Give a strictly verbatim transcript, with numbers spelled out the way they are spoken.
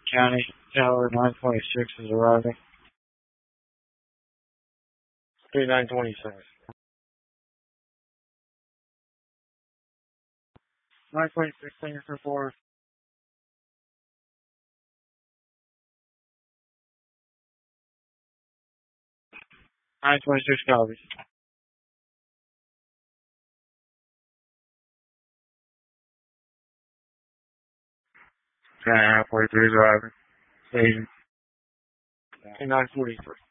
County, Tower nine twenty-six is arriving. three nine twenty-six. nine twenty-six, thank you for four. nine twenty-six copies. ten forty-three is arriving. Station. nine forty-three.